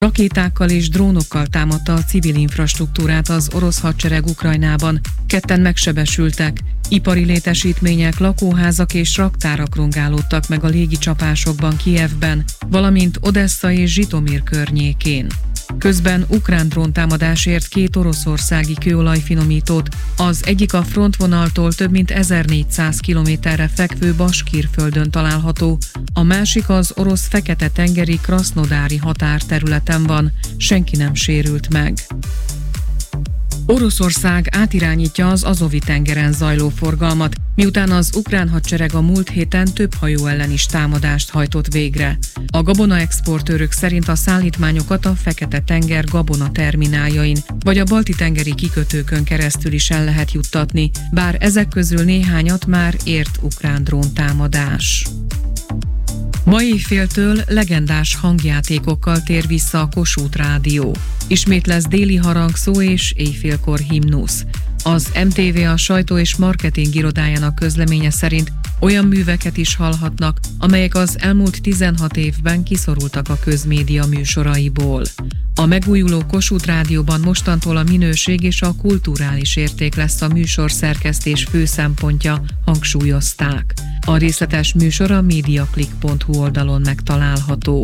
Rakétákkal és drónokkal támadta a civil infrastruktúrát az orosz hadsereg Ukrajnában. 2 megsebesültek. Ipari létesítmények, lakóházak és raktárak rongálódtak meg a légicsapásokban Kijevben, valamint Odessa és Zsitomir környékén. Közben ukrán dróntámadásért 2 oroszországi kőolajfinomítót, az egyik a frontvonaltól több mint 1400 kilométerre fekvő Baskír-földön található, a másik az orosz Fekete-tengeri Krasznodári határterületen van, senki nem sérült meg. Oroszország átirányítja az Azovi-tengeren zajló forgalmat, miután az ukrán hadsereg a múlt héten több hajó ellen is támadást hajtott végre. A gabonaexportőrök szerint a szállítmányokat a Fekete-tenger gabona termináljain vagy a balti-tengeri kikötőkön keresztül is el lehet juttatni, bár ezek közül néhányat már ért ukrán dróntámadás. Ma éjféltől legendás hangjátékokkal tér vissza a Kossuth Rádió. Ismét lesz déli harangszó és éjfélkor himnusz. Az MTV a sajtó és marketing irodájának közleménye szerint olyan műveket is hallhatnak, amelyek az elmúlt 16 évben kiszorultak a közmédia műsoraiból. A megújuló Kossuth Rádióban mostantól a minőség és a kulturális érték lesz a műsorszerkesztés fő szempontja, hangsúlyozták. A részletes műsor a mediaclick.hu oldalon megtalálható.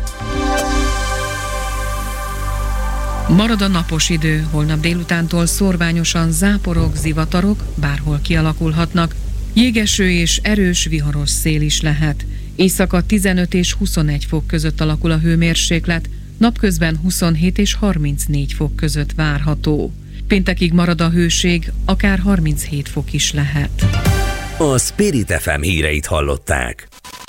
Marad a napos idő, holnap délutántól szórványosan záporok, zivatarok, bárhol kialakulhatnak, jégeső és erős viharos szél is lehet. Éjszaka 15 és 21 fok között alakul a hőmérséklet, napközben 27 és 34 fok között várható. Péntekig marad a hőség, akár 37 fok is lehet. A Spirit FM híreit hallották.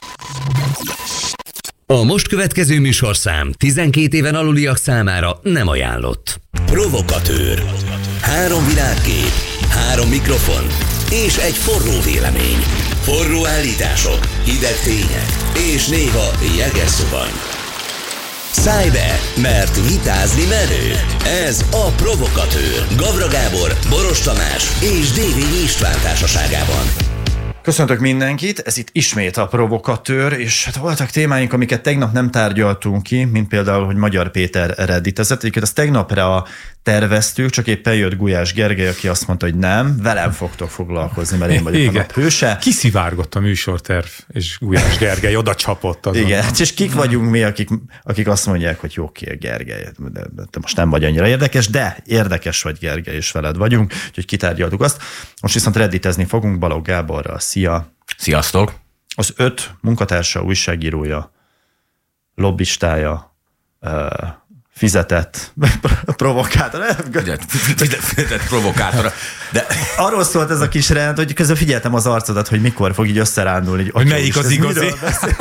A most következő műsorszám 12 éven aluliak számára nem ajánlott. Provokatőr. 3 világkép, 3 mikrofon és egy forró vélemény. Forró állítások, hideg tények és néha jeges szuvany. Szállj be, mert vitázni menő. Ez a Provokatőr. Gavra Gábor, Boros Tamás és Dévényi István társaságában. Köszöntök mindenkit, ez itt ismét a Provokatőr, és hát voltak témáink, amiket tegnap nem tárgyaltunk ki, mint például, hogy Magyar Péter redditezett. Egyébként azt tegnapra terveztük, csak éppen jött Gulyás Gergely, aki azt mondta, hogy nem, velem fogtok foglalkozni, mert én vagyok a nap hőse. Kiszivárgott a műsorterv, és Gulyás Gergely oda csapott azon. Igen, és kik vagyunk mi, akik azt mondják, hogy jó ki a Gergely, de most nem vagy annyira érdekes, de érdekes vagy Gergely, és veled vagyunk, úgyhogy kitárgyaltuk azt. Most viszont redditezni fogunk Balogh Gáborral. Szia! Sziasztok! Az 5 munkatársa, újságírója, lobbistája, fizetett provokátor. Fizetett provokátor. De arról szólt ez a kis rend, hogy közben figyeltem az arcodat, hogy mikor fog így összerándulni. Hogy melyik az igazi?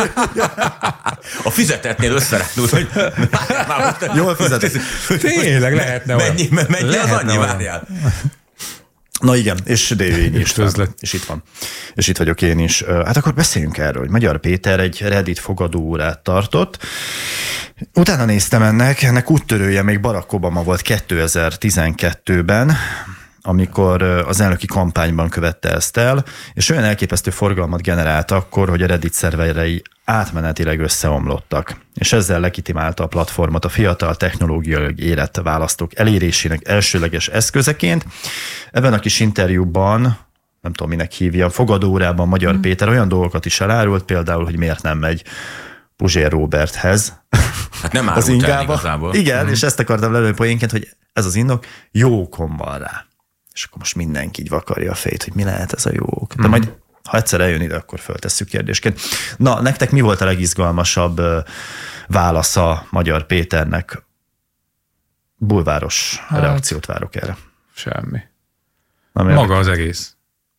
A fizetettnél összerándult, hogy jól fizetett. Tényleg lehetne olyan. Mennyi az annyi, várjál? Na igen, és Dévényi István. És itt van. És itt vagyok én is. Hát akkor beszéljünk erről, hogy Magyar Péter egy Reddit fogadóórát tartott. Utána néztem ennek úttörője még Barack Obama volt 2012-ben, amikor az elnöki kampányban követte ezt el, és olyan elképesztő forgalmat generált akkor, hogy a Reddit szerverei átmenetileg összeomlottak, és ezzel legitimálta a platformot a fiatal technológiai érett választók elérésének elsőleges eszközeként. Ebben a kis interjúban, nem tudom minek hívja, fogadóórában Magyar Péter olyan dolgokat is elárult, például, hogy miért nem megy Puzsér Roberthez. Hát nem árult el igazából. Igen, és ezt akartam lelőni poénként, hogy ez az indok, jó okom van rá. És akkor most mindenki így vakarja a fejét, hogy mi lehet ez a jó ok. De majd, ha egyszer eljön ide, akkor föltesszük kérdésként. Na, nektek mi volt a legizgalmasabb válasza Magyar Péternek? Bulváros reakciót várok erre. Semmi. Maga az egész.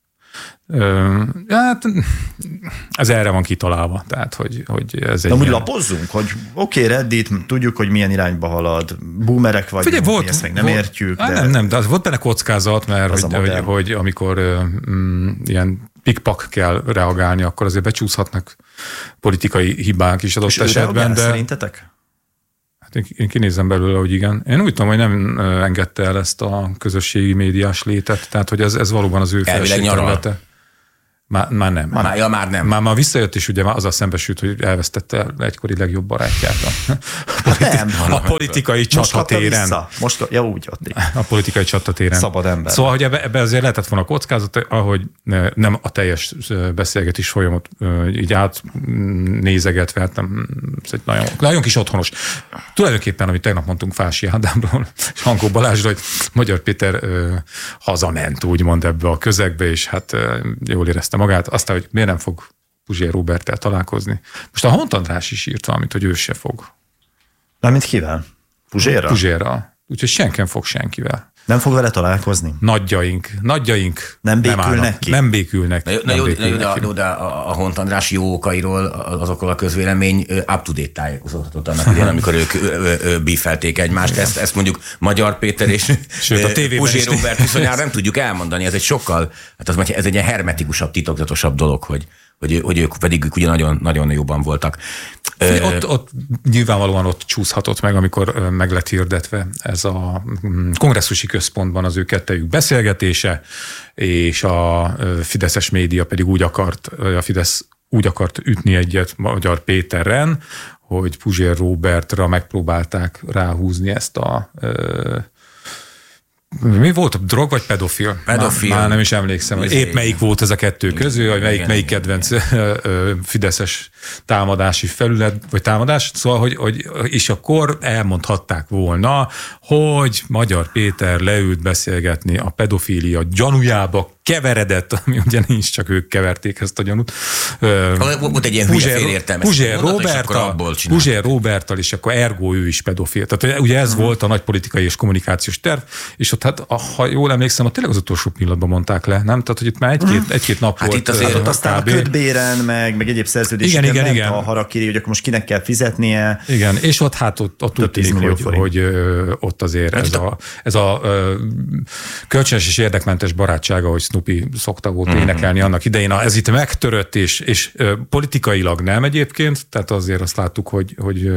Hát ez erre van kitalálva, tehát hogy ez egy... De úgy lapozzunk, hogy oké, Reddit, tudjuk, hogy milyen irányba halad, boomerek vagyunk, ezt még nem értjük. De... Nem, de volt benne kockázat, mert hogy amikor ilyen pikpak kell reagálni, akkor azért becsúszhatnak politikai hibák is adott esetben. De szerintetek? Hát én kinézem belőle, hogy igen. Én úgy tudom, hogy nem engedte el ezt a közösségi médiás létet, tehát hogy ez valóban az ő felségterülete. Már nem. Már visszajött, és ugye azzal szembesült, hogy elvesztette egykori legjobb barátját a politikai csatatéren. A politikai csatatéren. Szabad ember. Szóval, hogy ebbe azért lehetett volna kockázat, ahogy nem a teljes beszélgetés folyamat így átnézegetve, hát ez egy nagyon kis otthonos. Tulajdonképpen, amit tegnap mondtunk Fási Ádámról, és Hankó Balázsról, hogy Magyar Péter hazament, úgymond ebbe a közegbe, és hát jól érezte magát. Aztán, hogy miért nem fog Puzsér Róberttel találkozni. Most a Hont András is írt valamit, hogy ő se fog. Mármint kivel? Puzsérral? Puzsérral. Úgyhogy senki nem fog senkivel. Nem fog vele találkozni? Nagyjaink nem békülnek ki? Nem békülnek. De a Hont András jó okairól, azokról a közvélemény up-to-date tájékozódhatott annak idején, amikor ők bífelték egymást. Ezt mondjuk Magyar Péter és Puzsér Róbert viszonyára nem tudjuk elmondani. Ez egy sokkal, ez egy ilyen hermetikusabb, titokzatosabb dolog, hogy ők pedig ugye nagyon, nagyon jóban voltak. Ott nyilvánvalóan ott csúszhatott meg, amikor meg lett hirdetve ez a kongresszusi központban az ő kettejük beszélgetése, és a fideszes média pedig a Fidesz úgy akart ütni egyet Magyar Péterren, hogy Puzsér Róbertra megpróbálták ráhúzni ezt a mi volt? A drog vagy pedofil? Már nem is emlékszem, hogy épp melyik volt ez a kettő közül, hogy melyik kedvenc fideszes támadási felület, vagy támadás. Szóval, hogy és akkor elmondhatták volna, hogy Magyar Péter leült beszélgetni a pedofília gyanújába keveredett, ami ugye nincs, csak ők keverték ezt a gyanút. Volt egy ilyen Puzsér Róberttal, és akkor ergo ő is pedofil. Tehát ugye ez volt a nagy politikai és kommunikációs terv, és ott hát, ha jól emlékszem, tényleg az utolsó pillanatban mondták le, nem? Tehát, hogy itt már egy-két nap volt. Itt azért aztán a kötbéren, meg egyéb szerződéseken ment a harakiri, hogy akkor most kinek kell fizetnie. Igen, és ott úgy tűnik, hogy ott azért ez a kölcsönös és érdekmentes barátsága, hogy Snoopy szokta volt énekelni annak idején, ez itt megtörött, és politikailag nem egyébként, tehát azért azt láttuk, hogy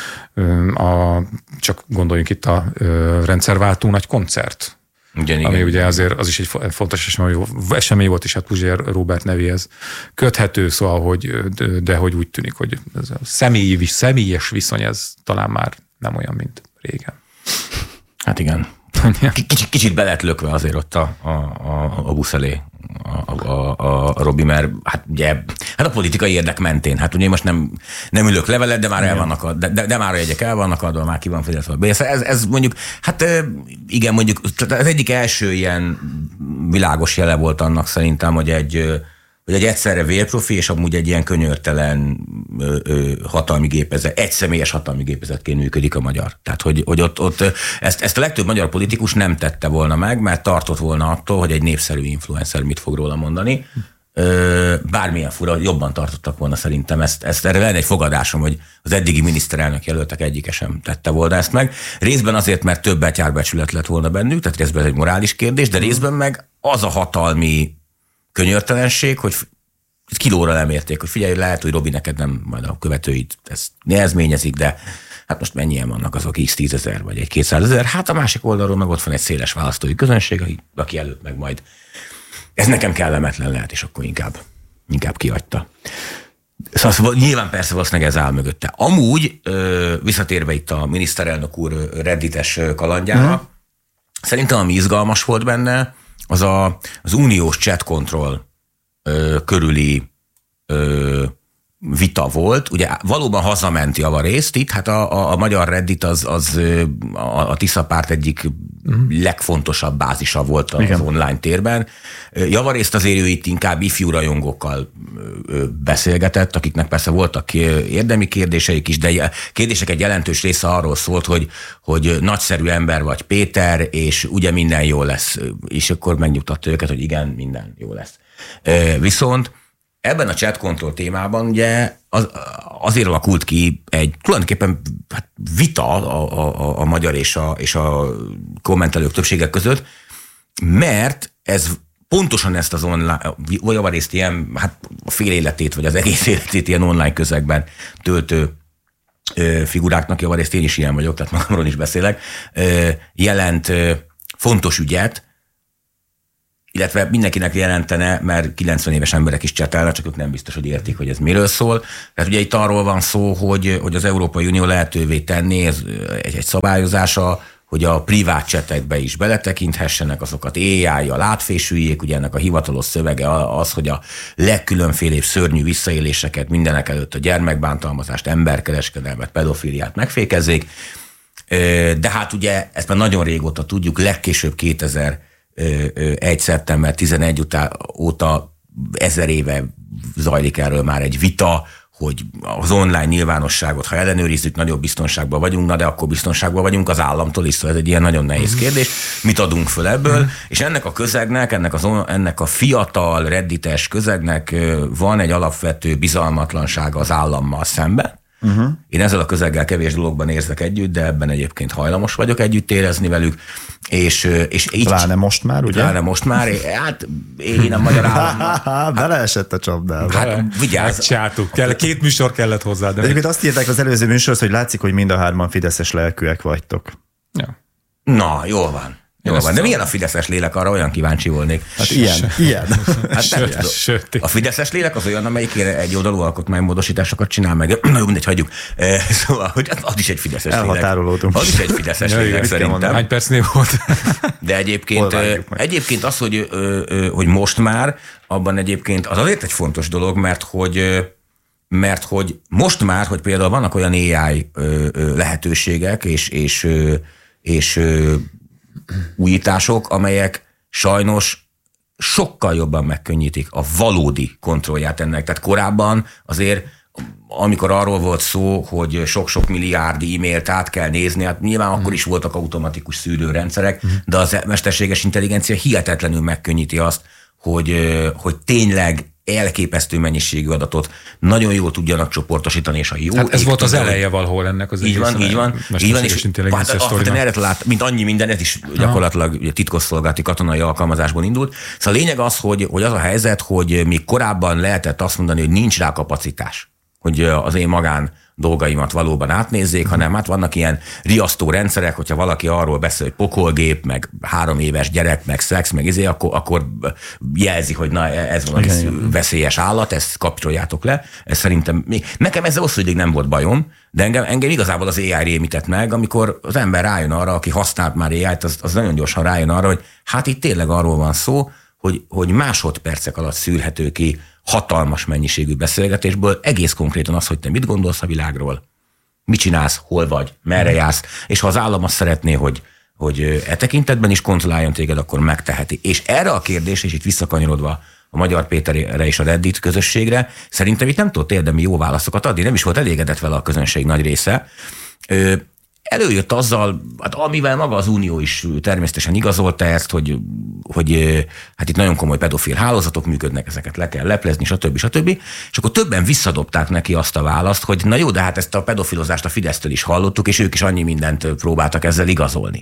csak gondoljunk itt a rendszerváltó nagy koncert, ami ugye azért az is egy fontos esemény volt, és hát Puzsér Róbert nevéhez köthető, szóval, de hogy úgy tűnik, hogy ez a személyes viszony, ez talán már nem olyan, mint régen. Hát igen. Kicsit be lett lökve azért ott a busz elé a Robi, mert hát ugye a politikai érdek mentén. Hát ugye most nem ülök levelet, de már el vannak de már a jegyek el vannak adva, már ki van fizetve. Ez mondjuk, hát igen, mondjuk az egyik első ilyen világos jele volt annak szerintem, hogy egy egyszerre vérprofi, és amúgy egy ilyen könyörtelen hatalmi gépezet, egyszemélyes hatalmi gépezetként működik a magyar. Tehát, hogy ott ezt a legtöbb magyar politikus nem tette volna meg, mert tartott volna attól, hogy egy népszerű influencer mit fog róla mondani. Bármilyen fura, jobban tartottak volna szerintem ezt. Erre lenne egy fogadásom, hogy az eddigi miniszterelnök jelöltek egyike sem tette volna ezt meg. Részben azért, mert több betyárbecsület lett volna bennük, tehát részben ez egy morális kérdés, de részben meg az a hatalmi könyörtelenség, hogy kilóra nem érték, hogy figyelj, lehet, hogy Robi, neked nem, majd a követőid ezt nehezményezik, de hát most mennyien vannak azok, x 10 000 vagy egy 200 000, hát a másik oldalról meg ott van egy széles választói közönség, aki előtt meg majd ez nekem kellemetlen lehet, és akkor inkább kihagyta. Szóval nyilván persze valószínűleg ez áll mögötte. Amúgy, visszatérve itt a miniszterelnök úr reddites kalandjára, szerintem ami izgalmas volt benne, az uniós chat control körüli vita volt. Ugye valóban hazament javarészt itt, hát a magyar Reddit az a Tisza párt egyik legfontosabb bázisa volt az online térben. Javarészt azért ő itt inkább ifjú rajongókkal beszélgetett, akiknek persze voltak érdemi kérdéseik is, de kérdések egy jelentős része arról szólt, hogy nagyszerű ember vagy Péter, és ugye minden jó lesz. És akkor megnyugtatta őket, hogy igen, minden jó lesz. Viszont ebben a chat control témában ugye azért alakult ki egy tulajdonképpen vita a magyar és a kommentelők többségek között, mert ez pontosan ezt az online, vagy javarészt ilyen, hát a fél életét, vagy az egész életét ilyen online közegben töltő figuráknak, javarészt én is ilyen vagyok, tehát magamról is beszélek, jelent fontos ügyet, illetve mindenkinek jelentene, mert 90 éves emberek is csetelnek, csak ők nem biztos, hogy értik, hogy ez miről szól. Tehát ugye itt arról van szó, hogy az Európai Unió lehetővé tenni, ez egy szabályozása, hogy a privát csetekbe is beletekinthessenek, azokat éjjel átfésüljék, ugye ennek a hivatalos szövege az, hogy a legkülönfélébb szörnyű visszaéléseket, mindenek előtt a gyermekbántalmazást, emberkereskedelmet, pedofíliát megfékezzék. De hát ugye ezt már nagyon régóta tudjuk, legkésőbb 2001. szeptember 11 óta 1000 éve zajlik erről már egy vita, hogy az online nyilvánosságot, ha ellenőrizzük, nagyobb biztonságban vagyunk, na de akkor biztonságban vagyunk az államtól is, szóval ez egy ilyen nagyon nehéz kérdés. Mit adunk föl ebből? És ennek a közegnek, ennek a fiatal reddites közegnek van egy alapvető bizalmatlansága az állammal szemben. Én ezzel a közeggel kevés dologban érzek együtt, de ebben egyébként hajlamos vagyok együtt érezni velük, és így... Pláne most már, ugye? Pláne most már, hát én a magyar államnak... Beleesett a csapdába. Hát vigyázz. Megcsátuk. 2 műsor kellett hozzá. De egyébként azt írták az előző műsorhoz, hogy látszik, hogy mind a 3 fideszes lelkűek vagytok. Ja. Na, jól van. Jól van. De milyen a fideszes lélek? Arra olyan kíváncsi volnék. Hát ilyen. Hát a fideszes lélek az olyan, amelyik egy oldalú alkotmánymódosításokat csinál meg. Na jó, mindegy, hagyjuk. Szóval, hogy az is egy fideszes lélek. Elhatárolódunk. Az is egy fideszes lélek szerintem. Hány percnél volt? De egyébként az, hogy most már, abban egyébként az azért egy fontos dolog, mert hogy most már, hogy például vannak olyan AI lehetőségek és újítások, amelyek sajnos sokkal jobban megkönnyítik a valódi kontrollját ennek. Tehát korábban azért, amikor arról volt szó, hogy sok-sok milliárd e-mailt át kell nézni, hát nyilván akkor is voltak automatikus szűrőrendszerek, de az mesterséges intelligencia hihetetlenül megkönnyíti azt, hogy tényleg elképesztő mennyiségű adatot nagyon jól tudjanak csoportosítani, és a jó... Hát ez volt az eleje valahol ennek az így van, így van. Intelligencia sztorinak. Erre talált, mint annyi minden, ez is gyakorlatilag titkosszolgálati katonai alkalmazásból indult. Szóval a lényeg az, hogy az a helyzet, hogy még korábban lehetett azt mondani, hogy nincs rá kapacitás, hogy az én magán dolgaimat valóban átnézzék, hanem hát vannak ilyen riasztó rendszerek, hogyha valaki arról beszél, hogy pokolgép, meg 3 éves gyerek, meg szex, meg akkor jelzi, hogy na ez valami veszélyes állat, ezt kapcsoljátok le. Ez szerintem nekem ezzel hosszú ideig nem volt bajom, de engem igazából az AI rémített meg, amikor az ember rájön arra, aki használt már AI-t, az nagyon gyorsan rájön arra, hogy hát itt tényleg arról van szó, hogy másodpercek alatt szűrhető ki hatalmas mennyiségű beszélgetésből egész konkrétan az, hogy te mit gondolsz a világról, mit csinálsz, hol vagy, merre jársz, és ha az állam azt szeretné, hogy e tekintetben is kontrolláljon téged, akkor megteheti. És erre a kérdés, és itt visszakanyarodva a Magyar Péterre és a Reddit közösségre, szerintem itt nem tudott érdemi jó válaszokat adni, nem is volt elégedett vele a közönség nagy része. Előjött azzal, hát amivel maga az Unió is természetesen igazolta ezt, hogy hát itt nagyon komoly pedofil hálózatok működnek, ezeket le kell leplezni, stb. És akkor többen visszadobták neki azt a választ, hogy na jó, de hát ezt a pedofilozást a Fidesztől is hallottuk, és ők is annyi mindent próbáltak ezzel igazolni.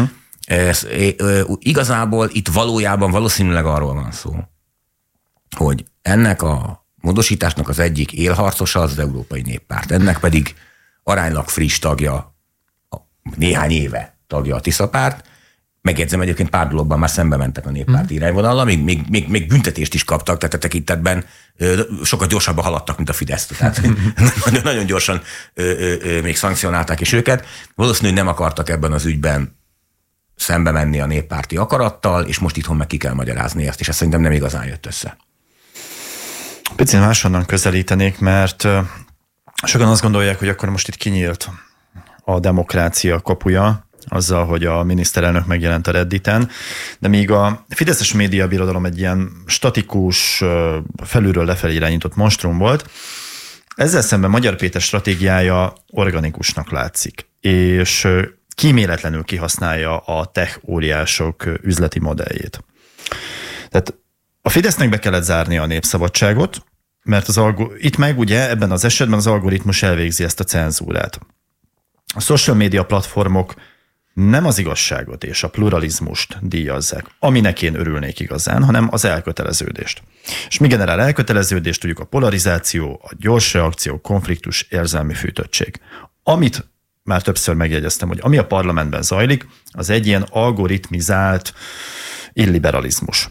Igazából itt valójában valószínűleg arról van szó, hogy ennek a módosításnak az egyik élharcosa az Európai Néppárt, ennek pedig aránylag friss tagja, néhány éve tagja a Tiszapárt. Megjegyzem, egyébként pár dologban már szembe mentek a néppárti irányvonallal, még büntetést is kaptak, tehát a tekintetben sokkal gyorsabban haladtak, mint a Fidesz. Tehát nagyon gyorsan még szankcionálták is őket. Valószínűleg nem akartak ebben az ügyben szembe menni a néppárti akarattal, és most itthon meg ki kell magyarázni ezt, és ez szerintem nem igazán jött össze. Picit máshonnan közelítenék, mert sokan azt gondolják, hogy akkor most itt kinyílt a demokrácia kapuja, azzal, hogy a miniszterelnök megjelent a Redditen, de míg a fideszes médiabirodalom egy ilyen statikus, felülről lefelé irányított monstrum volt, ezzel szemben Magyar Péter stratégiája organikusnak látszik, és kíméletlenül kihasználja a tech óriások üzleti modelljét. Tehát a Fidesznek be kellett zárni a népszabadságot, mert itt meg ugye ebben az esetben az algoritmus elvégzi ezt a cenzúrát. A social media platformok nem az igazságot és a pluralizmust díjazzák, aminek én örülnék igazán, hanem az elköteleződést. És mi generál elköteleződést? Tudjuk a polarizáció, a gyors reakció, konfliktus, érzelmi fűtöttség. Amit már többször megjegyeztem, hogy ami a parlamentben zajlik, az egy ilyen algoritmizált illiberalizmus.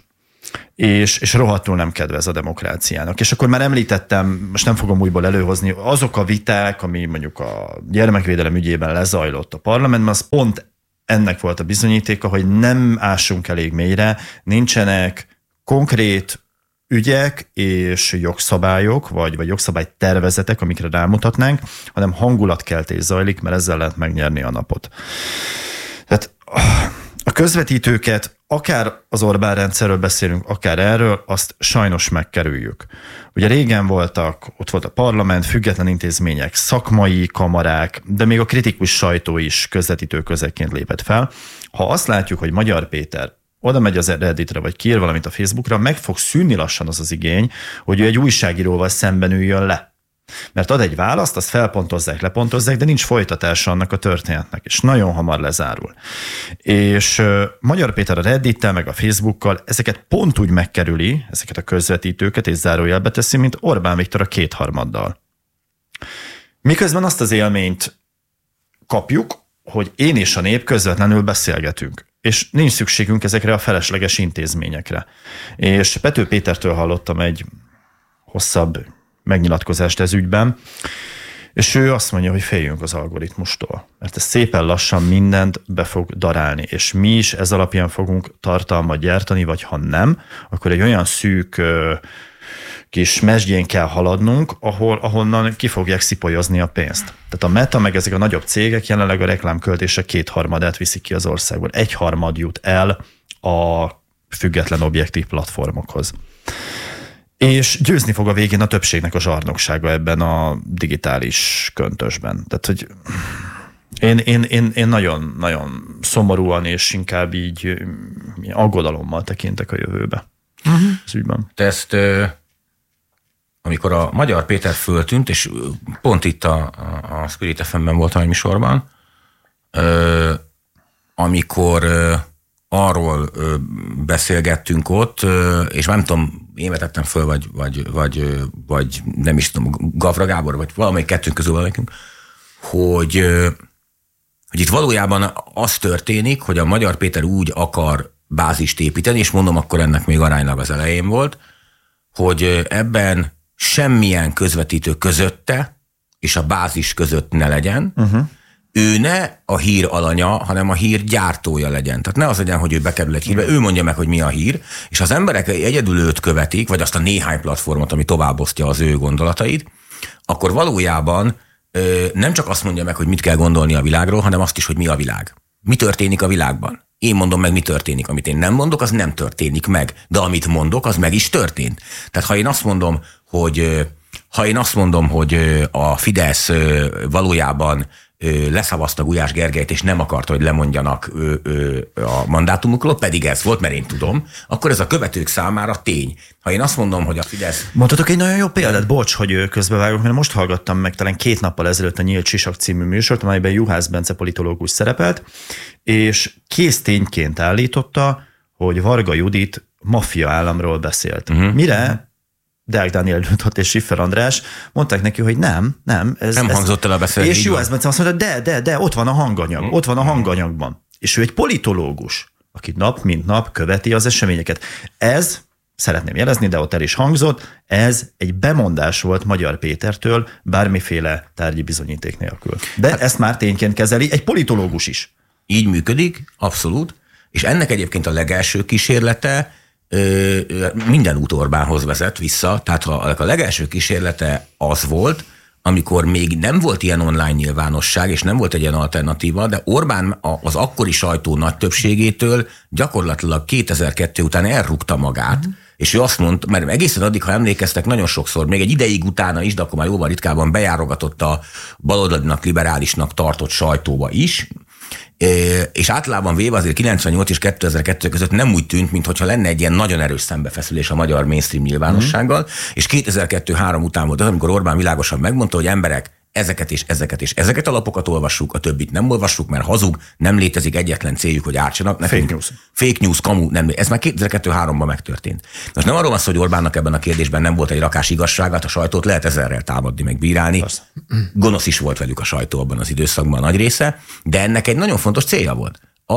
és rohadtul nem kedvez a demokráciának. És akkor már említettem, most nem fogom újból előhozni, azok a viták, ami mondjuk a gyermekvédelem ügyében lezajlott a parlamentben, az pont ennek volt a bizonyítéka, hogy nem ássunk elég mélyre, nincsenek konkrét ügyek és jogszabályok, vagy jogszabálytervezetek, amikre rámutatnánk, hanem hangulatkeltés zajlik, mert ezzel lehet megnyerni a napot. Tehát a közvetítőket, akár az Orbán rendszerről beszélünk, akár erről, azt sajnos megkerüljük. Ugye régen ott volt a parlament, független intézmények, szakmai kamarák, de még a kritikus sajtó is közvetítő közegként lépett fel. Ha azt látjuk, hogy Magyar Péter oda megy az Redditre, vagy kiír valamit a Facebookra, meg fog szűnni lassan az igény, hogy ő egy újságíróval szemben üljön le. Mert ad egy választ, azt felpontozzák, lepontozzák, de nincs folytatása annak a történetnek, és nagyon hamar lezárul. És Magyar Péter a Reddittel, meg a Facebookkal ezeket pont úgy megkerüli, ezeket a közvetítőket, és zárójelbe teszi, mint Orbán Viktor a 2/3. Miközben azt az élményt kapjuk, hogy én és a nép közvetlenül beszélgetünk, és nincs szükségünk ezekre a felesleges intézményekre. És Pető Pétertől hallottam egy hosszabb megnyilatkozást ez ügyben, és ő azt mondja, hogy féljünk az algoritmustól, mert ez szépen lassan mindent be fog darálni, és mi is ez alapján fogunk tartalmat gyártani, vagy ha nem, akkor egy olyan szűk kis mesdjén kell haladnunk, ahonnan ki fogják szipolyozni a pénzt. Tehát a Meta meg ezek a nagyobb cégek jelenleg a reklámköltések 2/3 viszik ki az országból. 1/3 jut el a független objektív platformokhoz. És győzni fog a végén a többségnek a zsarnoksága ebben a digitális köntösben. Tehát, hogy én nagyon szomorúan és inkább így aggodalommal tekintek a jövőbe. Az ügyben. Te ezt, amikor a Magyar Péter föltűnt, és pont itt a Spirit FM-ben voltam egy műsorban, amikor arról beszélgettünk ott, és nem tudom, én vetettem föl, vagy nem is tudom, Gavra Gábor, vagy valamelyik kettőnk közül valamelyikünk, hogy itt valójában az történik, hogy a Magyar Péter úgy akar bázist építeni, és mondom, akkor ennek még aránylag az elején volt, hogy ebben semmilyen közvetítő közötte, és a bázis között ne legyen, ő ne a hír alanya, hanem a hír gyártója legyen. Tehát ne az legyen, hogy ő bekerül egy hírbe, ő mondja meg, hogy mi a hír, és az emberek egyedül őt követik, vagy azt a néhány platformot, ami továbbosztja az ő gondolatait, akkor valójában nem csak azt mondja meg, hogy mit kell gondolni a világról, hanem azt is, hogy mi a világ. Mi történik a világban. Én mondom meg, mi történik. Amit én nem mondok, az nem történik meg. De amit mondok, az meg is történt. Tehát ha én azt mondom, hogy a Fidesz valójában leszavazta Gulyás Gergelyt, és nem akarta, hogy lemondjanak a mandátumukról, pedig ez volt, mert én tudom, akkor ez a követők számára tény. Ha én azt mondom, hogy a Fidesz... Mondhatok egy nagyon jó példát, bocs, hogy közbevágok, mert most hallgattam meg talán 2 nappal ezelőtt a Nyílt Sisak című műsort, amelyben Juhász Bence politológus szerepelt, és késztényként állította, hogy Varga Judit maffia államról beszélt. Mire Deák Dániel Lüthat és Schiffer András mondták neki, hogy nem. Ez hangzott el a beszélgetés. És Juhász Bence azt mondta, de ott van a hanganyag, ott van a hanganyagban. És ő egy politológus, aki nap mint nap követi az eseményeket. Ez, szeretném jelezni, de ott el is hangzott, ez egy bemondás volt Magyar Pétertől bármiféle tárgyi bizonyíték nélkül. De ezt már tényként kezeli egy politológus is. Így működik, abszolút, és ennek egyébként a legelső kísérlete minden út Orbánhoz vezet vissza, tehát a legelső kísérlete az volt, amikor még nem volt ilyen online nyilvánosság, és nem volt egy ilyen alternatíva, de Orbán az akkori sajtó nagy többségétől gyakorlatilag 2002 után elrúgta magát, és ő azt mondta, mert egészen addig, ha emlékeztek, nagyon sokszor, még egy ideig utána is, de akkor már jóval ritkában bejárogatott a baloldalinak, liberálisnak tartott sajtóba is, és általában véve azért 98 és 2002 között nem úgy tűnt, mintha lenne egy ilyen nagyon erős szembefeszülés a magyar mainstream nyilvánossággal, és 2002-3 után volt az, amikor Orbán világosan megmondta, hogy emberek, ezeket a lapokat olvassuk, a többit nem olvassuk, mert hazug, nem létezik, egyetlen céljuk, hogy ártsanak. Fake news, kamu, nem. Ez már 2002-3-ban megtörtént. Most nem arról van szó, hogy Orbánnak ebben a kérdésben nem volt egy rakás igazságát, a sajtót lehet ezerrel támadni, meg bírálni. Gonosz is volt velük a sajtó abban az időszakban a nagy része, de ennek egy nagyon fontos célja volt. Az,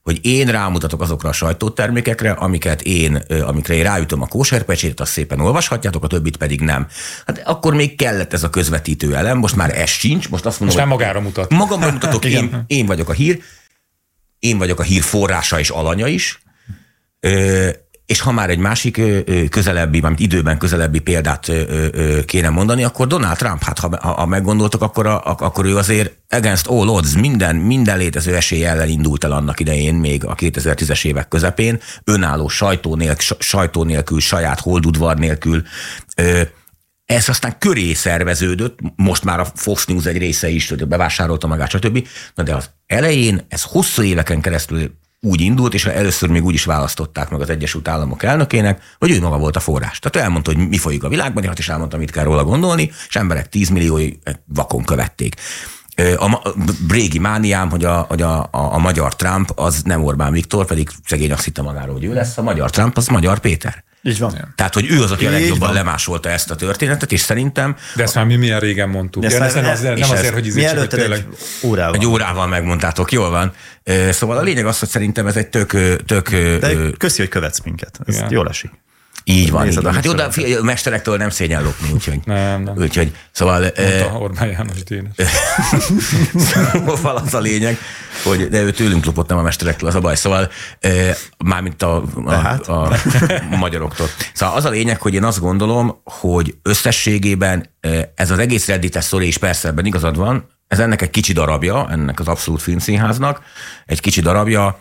hogy én rámutatok azokra a sajtótermékekre, amikre én ráütöm a kóserpecsétet, azt szépen olvashatjátok, a többit pedig nem. Hát akkor még kellett ez a közvetítő elem, most már ez sincs, most azt mondom, most már magára mutat. Magamra mutatok, én vagyok a hír, én vagyok a hír forrása és alanya is, és ha már egy másik közelebbi, vagy időben közelebbi példát kéne mondani, akkor Donald Trump, hát ha meggondoltok, akkor ő azért against all odds, minden létező esély ellen indult el annak idején, még a 2010-es évek közepén, önálló sajtó nélkül, saját holdudvar nélkül. Ez aztán köré szerveződött, most már a Fox News egy része is, hogy bevásárolta magát, stb. Na de az elején ez hosszú éveken keresztül úgy indult, és először még úgy is választották meg az Egyesült Államok elnökének, hogy ő maga volt a forrás. Tehát ő elmondta, hogy mi folyik a világban, és elmondta, mit kell róla gondolni, és emberek 10 milliói vakon követték. A régi mániám, hogy a magyar Trump az nem Orbán Viktor, pedig szegény azt hitte magáról, hogy ő lesz, a magyar Trump az Magyar Péter. Így van. Tehát, hogy ő az, aki a legjobban lemásolta ezt a történetet, és szerintem... De ezt már mi milyen régen mondtuk. Nem azért, hogy csak tényleg egy órával megmondtátok, jól van. Szóval a lényeg az, hogy szerintem ez egy tök... De köszi, hogy követsz minket. Ez jól esik. Így van, így van. Hát jó, de a mesterektől nem szégyen lopni, úgyhogy... Nem. Úgyhogy, szóval... Mondta Orbán János Dénes. Szóval az a lényeg, hogy de ő tőlünk lopott, nem a mesterektől, az a baj. Szóval mármint a magyaroktól. Szóval az a lényeg, hogy én azt gondolom, hogy összességében ez az egész Reddites sztori, és persze ebben igazad van, ez ennek egy kicsi darabja, ennek az Abszolút Filmszínháznak, egy kicsi darabja,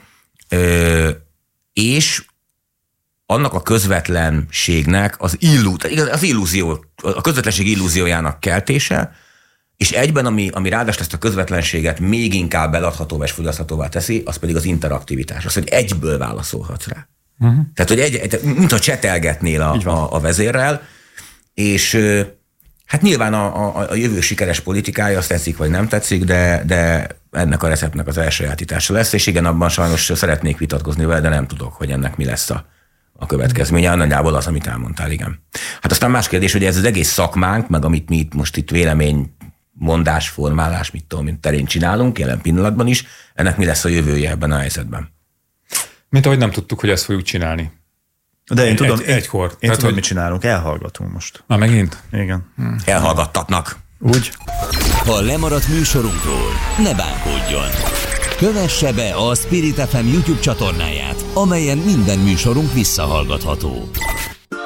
és annak a közvetlenségnek az illúzió, a közvetlenség illúziójának keltése, és egyben, ami ráadásul ezt a közvetlenséget még inkább eladhatóvá és fogyaszthatóvá teszi, az pedig az interaktivitás. Az, hogy egyből válaszolhatsz rá. Tehát, hogy mintha csetelgetnél a vezérrel, és hát nyilván a jövő sikeres politikája, azt tetszik vagy nem tetszik, de ennek a receptnek az elsajátítása lesz, és igen, abban sajnos szeretnék vitatkozni vele, de nem tudok, hogy ennek mi lesz a következménye, nagyjából az, amit elmondtál, igen. Hát aztán más kérdés, hogy ez az egész szakmánk, meg amit mi most itt véleménymondás, formálás, mit tudom, mint terén csinálunk, jelen pillanatban is, ennek mi lesz a jövője ebben a helyzetben? Mint ahogy nem tudtuk, hogy ezt fogjuk csinálni. De én tudom, egykor. Én tudom, mit csinálunk, elhallgatunk most. Na, megint? Igen. Elhallgattatnak. Úgy. Ha lemaradt műsorunkról, ne bánkodjon. Kövesse be a Spirit FM YouTube csatornáját, amelyen minden műsorunk visszahallgatható.